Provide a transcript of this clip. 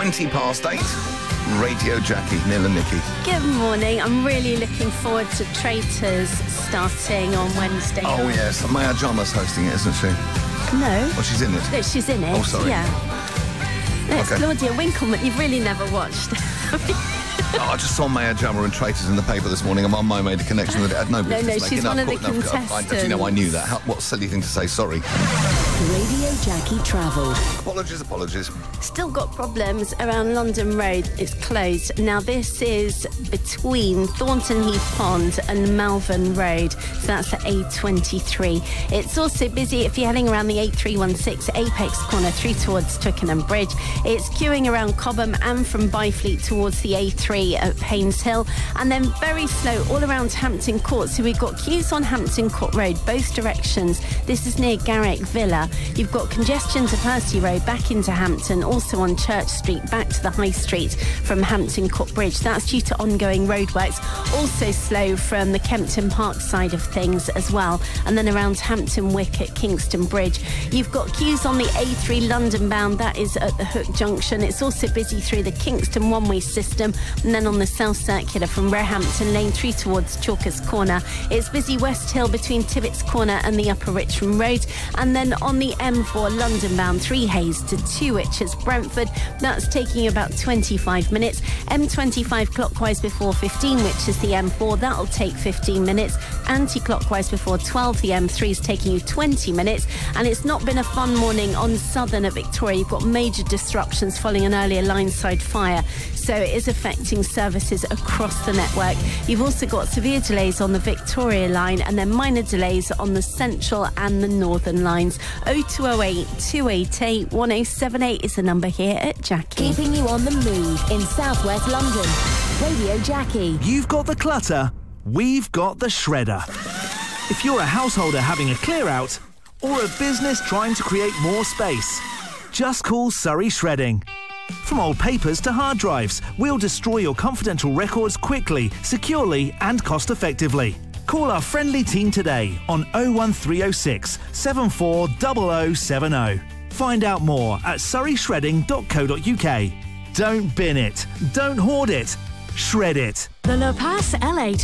8:20. Radio Jackie, Neil and Nikki. Good morning. I'm really looking forward to Traitors starting on Wednesday. Oh, yes. Maya Jama's hosting it, isn't she? No. Oh, she's in it? No, she's in it. Oh, sorry. Yeah. No, it's Okay. Claudia Winkleman. You've really never watched. Oh, I just saw Maya Jama and Traitors in the paper this morning, and my mum made a connection with it. I had no business making. she's one of the I knew that. What a silly thing to say, sorry. Radio Jackie Travel. Apologies. Still got problems around London Road. It's closed. Now, this is between Thornton Heath Pond and Malvern Road. So that's the A23. It's also busy if you're heading around the A316 Apex Corner through towards Twickenham Bridge. It's queuing around Cobham and from Byfleet towards the A3 at Paynes Hill. And then very slow all around Hampton Court. So we've got queues on Hampton Court Road, both directions. This is near Garrick Villa. You've got congestion to Percy Road back into Hampton, also on Church Street back to the High Street from Hampton Court Bridge. That's due to ongoing roadworks. Also slow from the Kempton Park side of things as well. And then around Hampton Wick at Kingston Bridge. You've got queues on the A3 London bound. That is at the Hook Junction. It's also busy through the Kingston one-way system. And then on the South Circular from Roehampton Lane through towards Chalkers Corner. It's busy West Hill between Tibbets Corner and the Upper Richmond Road. And then on the M4 London bound, 3 Hayes to 2 Itches Brentford. That's taking about 25 minutes. M25 clockwise before 15, which is the M4. That'll take 15 minutes. Anti-clockwise before 12, the M3 is taking you 20 minutes. And it's not been a fun morning on Southern at Victoria. You've got major disruptions following an earlier line-side fire. So it is affecting services across the network. You've also got severe delays on the Victoria line and then minor delays on the Central and the Northern lines. 0208 288 1078 is the number here at Jackie. Keeping you on the move in southwest London. Radio Jackie. You've got the clutter, we've got the shredder. If you're a householder having a clear out or a business trying to create more space, just call Surrey Shredding. From old papers to hard drives, we'll destroy your confidential records quickly, securely and cost-effectively. Call our friendly team today on 01306 740070. Find out more at surreyshredding.co.uk. Don't bin it, don't hoard it, shred it. The La Paz LA